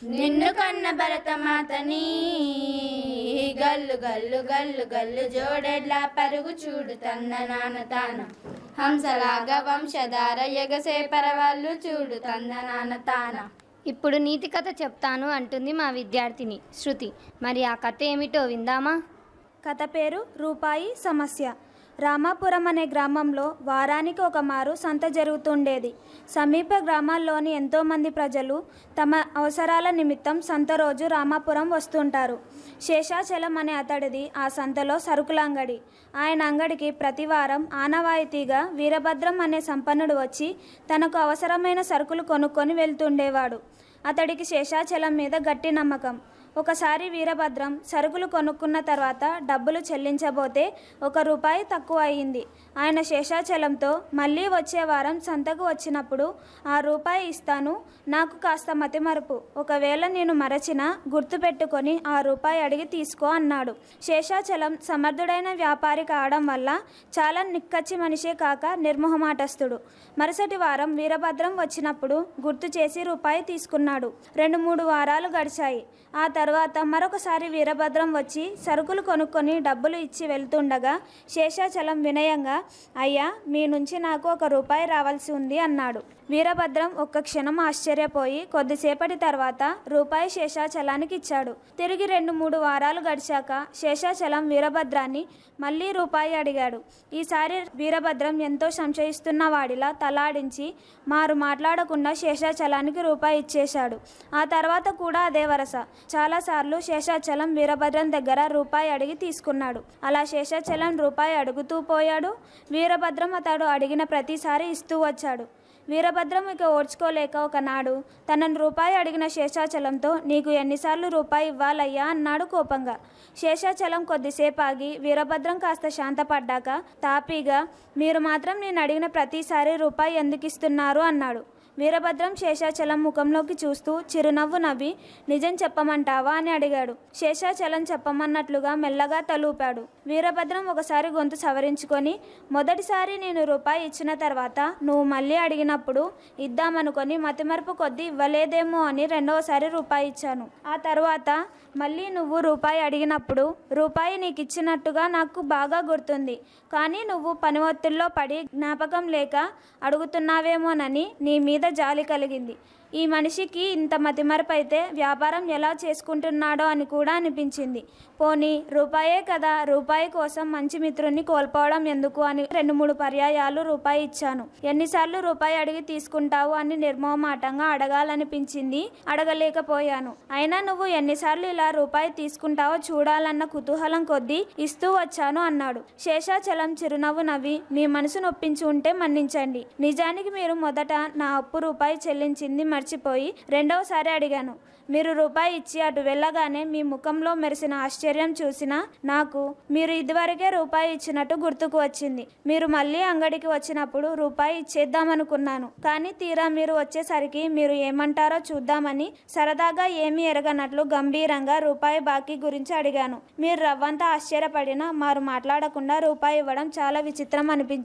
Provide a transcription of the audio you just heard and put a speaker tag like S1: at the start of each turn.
S1: నిన్ను కన్న భరతమాతని గల్లు గల్లు గల్లు గల్లు జోడెడ్ల పరుగు చూడు తన్న నాన్న తాన హంసలాగా వంశధార ఎగసే పరవాళ్ళు చూడు తన్న నాన్న తాన.
S2: ఇప్పుడు నీతి కథ చెప్తాను అంటుంది మా విద్యార్థిని శృతి. మరి ఆ కథ ఏమిటో విందామా?
S3: కథ పేరు రూపాయి సమస్య. రామాపురం అనే గ్రామంలో వారానికి ఒక మారు సంత జరుగుతుండేది. సమీప గ్రామాల్లోని ఎంతోమంది ప్రజలు తమ అవసరాల నిమిత్తం సంత రోజు రామాపురం వస్తుంటారు. శేషాచలం అనే అతడిది ఆ సంతలో సరుకుల అంగడి. ఆయన అంగడికి ప్రతి వారం ఆనవాయితీగా వీరభద్రం అనే సంపన్నుడు వచ్చి తనకు అవసరమైన సరుకులు కొనుక్కొని వెళ్తుండేవాడు. అతడికి శేషాచలం మీద గట్టి నమ్మకం. ఒకసారి వీరభద్రం సరుకులు కొనుక్కున్న తర్వాత డబ్బులు చెల్లించబోతే ₹1 తక్కువ అయింది. ఆయన శేషాచలంతో మళ్ళీ వచ్చే వారం సంతకు వచ్చినప్పుడు ₹1 ఇస్తాను, నాకు కాస్త మతిమరుపు, ఒకవేళ నేను మరచినా గుర్తుపెట్టుకొని ₹1 అడిగి తీసుకో అన్నాడు. శేషాచలం సమర్థుడైన వ్యాపారి కావడం వల్ల చాలా నిక్కచ్చి మనిషే కాక నిర్మోహమాటస్తుడు. మరుసటి వారం వీరభద్రం వచ్చినప్పుడు గుర్తు చేసి ₹1 తీసుకున్నాడు. 2-3 వారాలు గడిచాయి. ఆ తర్వాత మరొకసారి వీరభద్రం వచ్చి సరుకులు కొనుక్కొని డబ్బులు ఇచ్చి వెళ్తుండగా శేషాచలం వినయంగా, అయ్యా, మీ నుంచి నాకు ₹1 రావాల్సి ఉంది అన్నాడు. వీరభద్రం ఒక్క క్షణం ఆశ్చర్యపోయి కొద్దిసేపటి తర్వాత ₹1 శేషాచలానికి ఇచ్చాడు. తిరిగి 2-3 వారాలు గడిచాక శేషాచలం వీరభద్రాన్ని మళ్ళీ ₹1 అడిగాడు. ఈసారి వీరభద్రం ఎంతో సంశయిస్తున్న వాడిలా తలాడించి మారు మాట్లాడకుండా శేషాచలానికి ₹1 ఇచ్చేశాడు. ఆ తర్వాత కూడా అదే వరస. చాలాసార్లు శేషాచలం వీరభద్రం దగ్గర ₹1 అడిగి తీసుకున్నాడు. అలా శేషాచలం ₹1 అడుగుతూ పోయాడు. వీరభద్రం అతడు అడిగిన ప్రతిసారి ఇస్తూ వచ్చాడు. వీరభద్రం ఇక ఓర్చుకోలేక ఒకనాడు తనను ₹1 అడిగిన శేషాచలంతో, నీకు ఎన్నిసార్లు ₹1 ఇవ్వాలయ్యా అన్నాడు కోపంగా. శేషాచలం కొద్దిసేపు ఆగి వీరభద్రం కాస్త శాంతపడ్డాక తాపీగా, మీరు మాత్రం నేను అడిగిన ప్రతిసారి ₹1 ఎందుకు ఇస్తున్నారు అన్నాడు. వీరభద్రం శేషాచలం ముఖంలోకి చూస్తూ చిరునవ్వు నవ్వి, నిజం చెప్పమంటావా అని అడిగాడు. శేషాచలం చెప్పమన్నట్లుగా మెల్లగా తలూపాడు. వీరభద్రం ఒకసారి గొంతు సవరించుకొని, మొదటిసారి నేను ₹1 ఇచ్చిన తర్వాత నువ్వు మళ్ళీ అడిగినప్పుడు ఇద్దామనుకొని మతిమరుపు కొద్దీ ఇవ్వలేదేమో అని రెండవసారి ₹1 ఇచ్చాను. ఆ తర్వాత మళ్ళీ నువ్వు ₹1 అడిగినప్పుడు ₹1 నీకు ఇచ్చినట్టుగా నాకు బాగా గుర్తుంది. కానీ నువ్వు పని ఒత్తిడిలో పడి జ్ఞాపకం లేక అడుగుతున్నావేమోనని నీ మీద జాలి కలిగింది. ఈ మనిషికి ఇంత మతిమరుపు అయితే వ్యాపారం ఎలా చేసుకుంటున్నాడో అని కూడా అనిపించింది. పోనీ ₹1 కదా, ₹1 కోసం మంచి మిత్రుణ్ణి కోల్పోవడం ఎందుకు అని 2-3 పర్యాయాలు ₹1 ఇచ్చాను. ఎన్నిసార్లు ₹1 అడిగి తీసుకుంటావు అని నిర్మోహమాటంగా అడగాలనిపించింది, అడగలేకపోయాను. అయినా నువ్వు ఎన్నిసార్లు ఇలా ₹1 తీసుకుంటావో చూడాలన్న కుతూహలం కొద్దీ ఇస్తూ వచ్చాను అన్నాడు. శేషాచలం చిరునవ్వు నవ్వి, మీ మనసు నొప్పించి ఉంటే మన్నించండి. నిజానికి మీరు మొదట నా అప్పు ₹1 చెల్లించింది మర్చిపోయి రెండవసారి అడిగాను. మీరు ₹1 ఇచ్చి అటు వెళ్ళగానే మీ ముఖంలో మెరిసిన ఆశ్చర్యం చూసిన నాకు మీరు ఇదివరకే ₹1 ఇచ్చినట్టు గుర్తుకు వచ్చింది. మీరు మళ్ళీ అంగడికి వచ్చినప్పుడు ₹1 ఇచ్చేద్దామనుకున్నాను. కానీ తీరా మీరు వచ్చేసరికి మీరు ఏమంటారో చూద్దామని సరదాగా ఏమీ ఎరగనట్లు గంభీరంగా ₹1 బాకీ గురించి అడిగాను. మీరు రవ్వంతా ఆశ్చర్యపడినా మారు మాట్లాడకుండా ₹1 ఇవ్వడం చాలా విచిత్రం అనిపించింది.